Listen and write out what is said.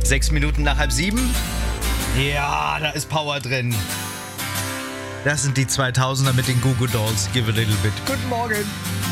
6 Minuten nach 6:30. Ja, da ist Power drin. Das sind die 2000er mit den Goo Goo Dolls. Give a little bit. Guten Morgen.